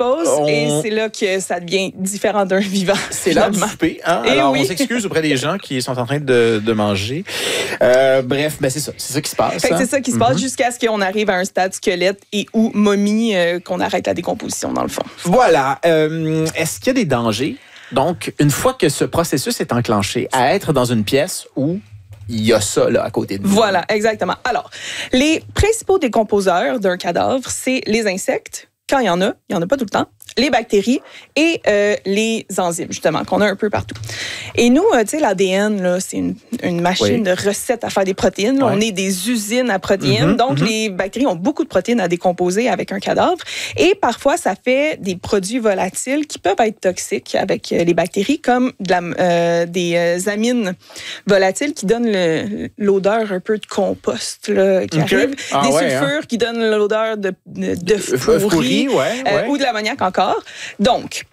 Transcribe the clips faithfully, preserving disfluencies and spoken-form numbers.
l'expose on... et c'est là que ça devient différent d'un vivant. C'est là du souper. Hein? Et Alors, oui. on s'excuse auprès des gens qui sont en train de, de manger. Euh, bref, ben c'est ça. C'est ça qui se passe. Fait que hein? c'est ça qui se passe mm-hmm. jusqu'à ce qu'on arrive à un stade squelette et ou momie, euh, qu'on arrête la décomposition, dans le fond. Voilà. Euh, est-ce qu'il y a des dangers? Donc, une fois que ce processus est enclenché, à être dans une pièce où il y a ça là, à côté de nous. Voilà, exactement. Alors, les principaux décomposeurs d'un cadavre, c'est les insectes, quand il y en a, il n'y en a pas tout le temps, les bactéries et euh, les enzymes, justement, qu'on a un peu partout. Et nous, euh, tu sais, l'A D N, là, c'est une, une machine oui. de recettes à faire des protéines. Là, ouais. On est des usines à protéines. Mm-hmm, donc, mm-hmm. les bactéries ont beaucoup de protéines à décomposer avec un cadavre. Et parfois, ça fait des produits volatiles qui peuvent être toxiques avec les bactéries, comme de la, euh, des euh, amines volatiles qui donnent le, l'odeur un peu de compost là, qui okay. arrive. Ah, des ouais, sulfures hein. qui donnent l'odeur de, de, de fourrie, ouais, ouais. Euh, ou de l'ammoniac encore. Donc,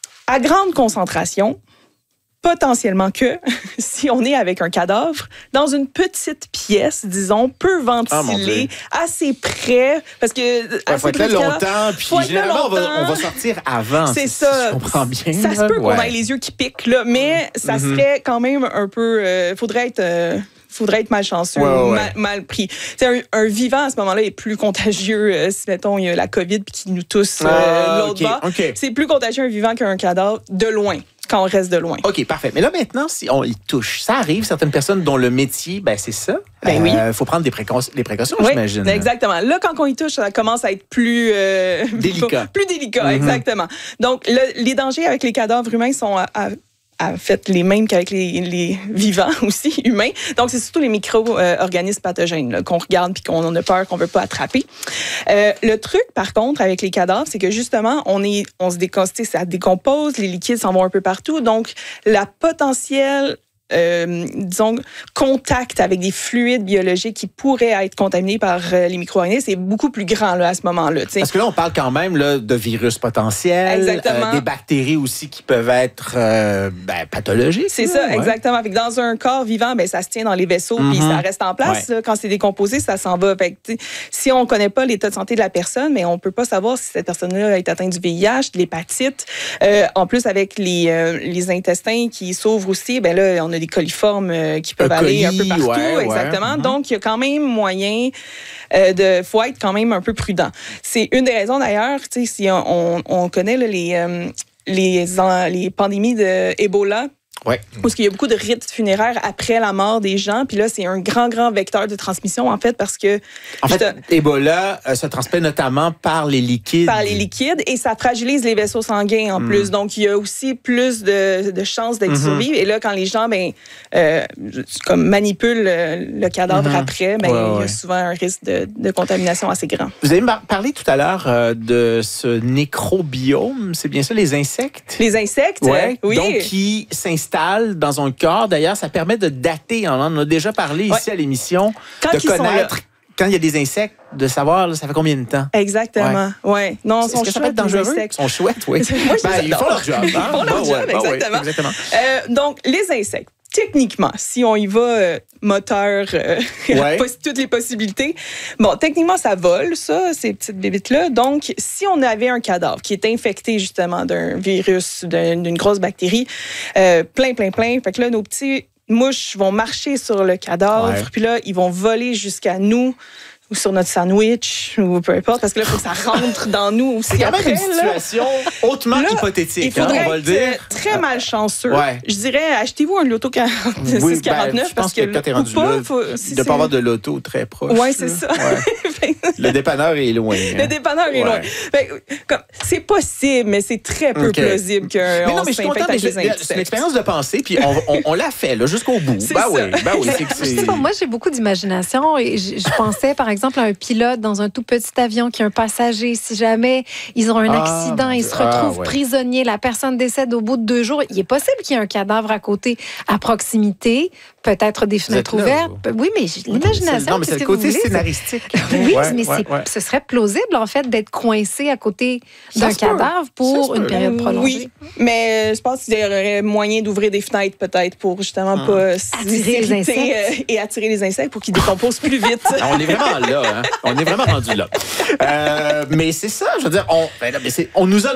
à grande concentration, potentiellement que, si on est avec un cadavre, dans une petite pièce, disons, peu ventilée, ah, assez près, parce que... Il ouais, faut être là longtemps, puis généralement, on va, on va sortir avant, c'est si, ça. Si je comprends bien. Ça se peut qu'on ouais. ait les yeux qui piquent, là, mais ça mm-hmm. serait quand même un peu... Euh, faudrait être... Euh, faudrait être malchanceux, ouais, ouais. mal, mal pris. Un, un vivant, à ce moment-là, est plus contagieux. Euh, si, mettons, il y a la COVID puis qui nous tousse euh, ah, de l'autre okay, bord. Okay. C'est plus contagieux un vivant qu'un cadavre, de loin, quand on reste de loin. OK, parfait. Mais là, maintenant, si on y touche, ça arrive, certaines personnes dont le métier, ben c'est ça. Ben oui. Il faut prendre des, précautions, des précautions, oui, j'imagine. Exactement. Là, quand on y touche, ça commence à être plus... Euh, délicat. plus délicat, mm-hmm. exactement. Donc, le, les dangers avec les cadavres humains sont... À, à, en fait, les mêmes qu'avec les, les vivants aussi, humains. Donc, c'est surtout les micro-organismes pathogènes là, qu'on regarde puis qu'on en a peur, qu'on veut pas attraper. Euh, le truc, par contre, avec les cadavres, c'est que justement, on est, on se décompose, ça décompose, les liquides s'en vont un peu partout. Donc, la potentielle Euh, disons, contact avec des fluides biologiques qui pourraient être contaminés par euh, les micro-organismes, c'est beaucoup plus grand là, à ce moment-là. T'sais. Parce que là, on parle quand même là, de virus potentiels, euh, des bactéries aussi qui peuvent être euh, ben, pathologiques. C'est là, ça, ouais. exactement. Fait que dans un corps vivant, ben, ça se tient dans les vaisseaux mm-hmm. puis ça reste en place. Ouais. Là, quand c'est décomposé, ça s'en va. Fait que, si on ne connaît pas l'état de santé de la personne, mais on ne peut pas savoir si cette personne-là est atteinte du V I H, de l'hépatite. Euh, en plus, avec les, euh, les intestins qui s'ouvrent aussi, ben là, on a des coliformes euh, qui peuvent un aller colis, un peu partout. Ouais, exactement. Ouais. Donc, il y a quand même moyen euh, de... faut être quand même un peu prudent. C'est une des raisons, d'ailleurs, tu sais, si on, on connaît là, les, euh, les, les pandémies d'Ebola, ouais. parce qu'il y a beaucoup de rites funéraires après la mort des gens. Puis là, c'est un grand, grand vecteur de transmission, en fait, parce que... En fait, Ebola euh, se transmet notamment par les liquides. Par les liquides, et ça fragilise les vaisseaux sanguins, en mm. plus. Donc, il y a aussi plus de, de chances d'être mm-hmm. survivre. Et là, quand les gens, ben, euh, comme manipulent le, le cadavre mm-hmm. après, ben, ouais, ouais. il y a souvent un risque de, de contamination assez grand. Vous avez parlé tout à l'heure euh, de ce nécrobiome, c'est bien ça, les insectes? Les insectes, ouais. oui. Donc, qui s'installent dans un corps. D'ailleurs, ça permet de dater. On en a déjà parlé ouais. ici à l'émission. Quand de connaître, quand il y a des insectes, de savoir là, ça fait combien de temps. Exactement. Ouais. ouais. Non, Est-ce que ça peut être dangereux? Ils sont chouettes, oui. Moi, ben, ils font leur job. Hein? Ils font leur bah, job, ouais, exactement. Ouais, exactement. Euh, donc, les insectes. Techniquement, si on y va euh, moteur, euh, ouais. toutes les possibilités, bon, techniquement, ça vole, ça, ces petites bébites-là. Donc, si on avait un cadavre qui est infecté, justement, d'un virus, d'un, d'une grosse bactérie, euh, plein, plein, plein, fait que là, nos petits mouches vont marcher sur le cadavre, ouais. puis là, ils vont voler jusqu'à nous, ou sur notre sandwich, ou peu importe, parce que là, il faut que ça rentre dans nous aussi. C'est quand après, même une situation là, hautement là, hypothétique, il faudrait hein, on va le dire. Être très malchanceux. Ouais. Je dirais, achetez-vous un loto quarante-six oui, quarante-neuf. Ben, je pense parce que, que quand t'es rendu pas, là, faut, si il ne doit pas avoir de loto très proche. Oui, c'est ça. Ouais. Le dépanneur est loin. Hein. Le dépanneur est ouais. loin. Ben, comme, c'est possible, mais c'est très peu okay. plausible qu'un mais non, mais je suis content, mais je, c'est une expérience de pensée, puis on, on, on l'a fait là, jusqu'au bout. C'est ben ça. oui, ben oui. C'est, c'est... Je sais pas, moi, j'ai beaucoup d'imagination et je, je pensais, par exemple, à un pilote dans un tout petit avion qui a un passager. Si jamais ils ont un ah, accident, ils se retrouvent ah, ouais. prisonniers, la personne décède au bout de deux jours, il est possible qu'il y ait un cadavre à côté, à proximité, peut-être des fenêtres ouvertes. Là, oui, mais l'imagination, non, mais c'est le côté scénaristique. Oui, ouais, mais ouais, c'est, ouais. ce serait plausible, en fait, d'être coincé à côté d'un cadavre pour une période prolongée. Oui, mais je pense qu'il y aurait moyen d'ouvrir des fenêtres, peut-être, pour justement hum. pas attirer les insectes. Et attirer les insectes pour qu'ils décomposent plus vite. On est vraiment là, hein? On est vraiment rendu là. Euh, mais c'est ça, je veux dire, on, ben là, mais c'est, on nous a